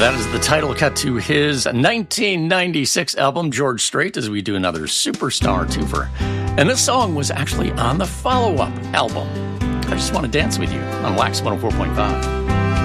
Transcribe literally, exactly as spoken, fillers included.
That is the title cut to his nineteen ninety-six album, George Strait, as we do another Superstar twofer. And this song was actually on the follow-up album, I Just Want to Dance With You, on Wax one oh four point five.